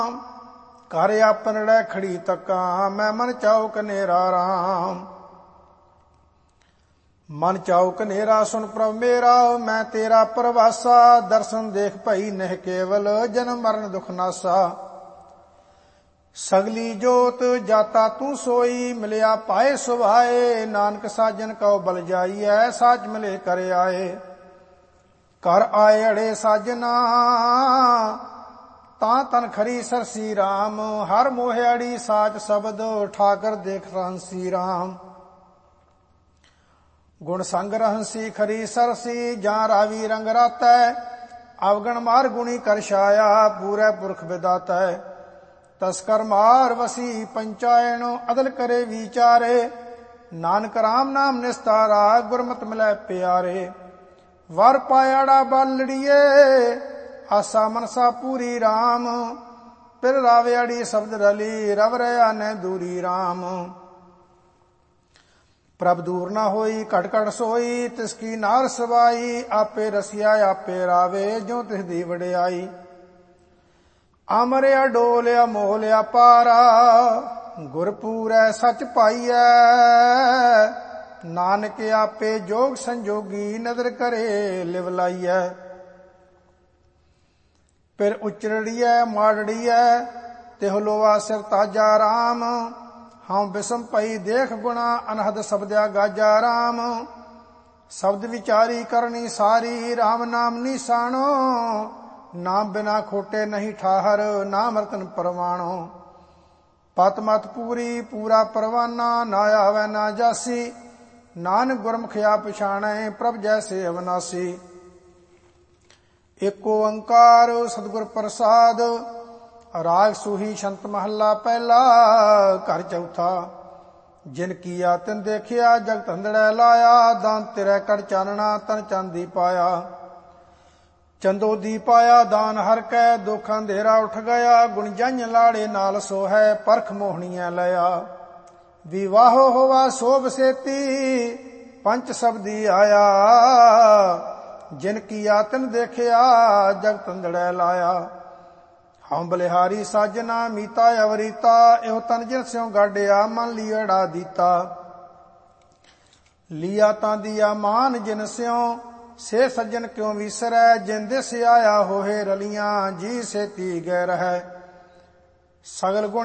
ਘਰ ਆਪਨੜੇ ਖੜੀ ਤੱਕਾਂ, ਮੈਂ ਮਨ ਚਾਉ ਕਨੇਰਾ ਰਾਮ। ਮਨ ਚਾਉ ਕਨੇਰਾ ਸੁਣ ਪ੍ਰਭ ਮੇਰਾ, ਮੈਂ ਤੇਰਾ ਪ੍ਰਵਾਸਾ। ਦਰਸ਼ਨ ਦੇਖ ਭਈ ਨਹਿ ਕੇਵਲ, ਜਨਮ ਮਰਨ ਦੁਖ ਨਾਸਾ। ਸਗਲੀ ਜੋਤ ਜਾਤਾ ਤੂੰ ਸੋਈ, ਮਿਲਿਆ ਪਾਏ ਸੁਭਾਏ। ਨਾਨਕ ਸਾਜਨ ਕਉ ਬਲ ਜਾਈਐ, ਸਾਚ ਮਿਲੇ ਕਰ ਆਏ। ਕਰ ਆਏ ਅੜੇ ਸਾਜਨਾ, ਤਾਂ ਤਨ ਖਰੀ ਸਰਸੀ ਰਾਮ। ਹਰ ਮੋਹਿਆੜੀ ਸਾਚ ਸ਼ਬਦ, ਠਾਕਰ ਦੇਖ ਰਹੰਸੀ ਰਾਮ। ਗੁਣ ਸੰਗ ਰਹੰਸੀ ਖਰੀ ਸਰਸੀ, ਜਾਂ ਰਾਵੀ ਰੰਗ ਰਾਤੈ। ਅਵਗਣ ਮਾਰ ਗੁਣੀ ਕਰ ਛਾਇਆ, ਪੂਰੇ ਪੁਰਖ ਵਿਦਾਤੈ। ਤਸਕਰ ਮਾਰ ਵਸੀ ਪੰਚਾਇਣ, ਅਦਲ ਕਰੇ ਵਿਚਾਰੇ। ਨਾਨਕ ਰਾਮ ਨਾਮ ਨਿਸਤਾਰਾ, ਗੁਰਮਤਿ ਮਿਲੈ ਪਿਆਰੇ। ਵਰ ਪਾਇਆੜਾ ਬਾਲੜੀਏ, ਆਸਾ ਮਨਸਾ ਪੂਰੀ ਰਾਮ। ਪਿਰ ਰਾਵਿਆੜੀ ਸ਼ਬਦ ਰਲੀ, ਰਵ ਰਿਆ ਨੈ ਦੂਰੀ ਰਾਮ। ਪ੍ਰਭ ਦੂਰ ਨਾ ਹੋਈ ਘਟ ਘਟ ਸੋਈ, ਤਿਸ ਕੀ ਨਾਰ ਸਵਾਈ। ਆਪੇ ਰਸਿਆ ਆਪੇ ਰਾਵੇ, ਜੋ ਤਿਸ ਦੀ ਵਡਿਆਈ। ਅਮਰਿਆ ਡੋਲਿਆ ਮੋਲਿਆ ਪਾਰਾ, ਗੁਰਪੂਰੈ ਸਚ ਪਾਈਐ। ਨਾਨਕ ਆਪੇ ਜੋਗ ਸੰਜੋਗੀ, ਨਦਰ ਕਰੇ ਲਿਵ ਲਾਈਐ। ਫਿਰ ਉਚਰੜੀਐ ਮਾੜੜੀਐ, ਤਿਹੁ ਲੋਆ ਸਿਰ ਤਾਜਾ ਰਾਮ। ਹਉ ਬਿਸਮ ਪਈ ਦੇਖ ਗੁਣਾ, ਅਨਹਦ ਸ਼ਬਦਿਆ ਗਾਜਾ ਰਾਮ। ਸ਼ਬਦ ਵਿਚਾਰੀ ਕਰਨੀ ਸਾਰੀ, ਰਾਮ ਨਾਮ ਨਿਸ਼ਾਨੋ। ਨਾਮ ਬਿਨਾ ਖੋਟੇ ਨਹੀਂ ਠਾਹਰ, ਨਾਮ ਰਤਨ ਪਰਵਾਣੋ। ਪਤ ਮਤ ਪੂਰੀ ਪੂਰਾ ਪਰਵਾਨਾ, ਨਾ ਆਵੈ ਨਾ ਜਾਸੀ। ਨਾਨਕ ਗੁਰਮੁਖਿਆ ਪਛਾਣੈ, ਪ੍ਰਭ ਜੈਸੇ ਅਵਨਾਸੀ। ਏਕ ਓੰਕਾਰ ਸਤਿਗੁਰ ਪ੍ਰਸਾਦ, ਰਾਗ ਸੂਹੀ ਛੰਤ ਮਹੱਲਾ ਪਹਿਲਾ। ਘਰ ਚੌਥਾ। ਜਿਨ ਕੀਆ ਤਿਨ ਦੇਖਿਆ, ਜਗਤ ਅੰਧੜੈ ਲਾਇਆ। ਦਾਨ ਤਿਰੈ ਕੜ ਚਾਨਣਾ, ਤਨ ਚਾਂਦੀ ਪਾਇਆ। ਚੰਦੋ ਦੀ ਪਾਇਆ ਦਾਨ ਹਰ ਕੈ, ਦੁਖ ਅੰਧੇਰਾ ਉਠ ਗਿਆ। ਗੁਣ ਜੰਝ ਲਾੜੇ ਨਾਲ ਸੋਹੈ, ਪਰਖ ਮੋਹਣੀਐ ਲਿਆ। ਵਿਵਾਹੋ ਹੋਵਾ ਸੋਭ ਸੇਤੀ, ਪੰਚ ਸਬਦੀ ਆਇਆ। ਜਿਨ ਕੀਆ ਤਿਨ ਦੇਖਿਆ, ਜਗਤ ਅੰਧੜੈ ਲਾਇਆ। ਹਉ ਬਲਿਹਾਰੀ ਸਾਜਨਾ, ਮੀਤਾ ਅਵਰੀਤਾ। ਇਹੋ ਤਨ ਜਿਨ ਸਿਉ ਗਾਡਿਆ, ਮਨ ਲੀਅੜਾ ਦੀਤਾ। ਲੀਆ ਤਾਂ ਦੀਆ ਮਾਨ ਜਿਨ ਸਿਉ, ਸੇ ਸੱਜਣ ਕਿਉ ਵਿਸਰੈ। ਜਿਨ ਦਿਸ ਆਇਆ ਹੋਏ ਰਲੀਆਂ, ਜੀ ਸੇਤੀ ਗੈ ਰਹੈ। ਸਗਲ ਗੁਣ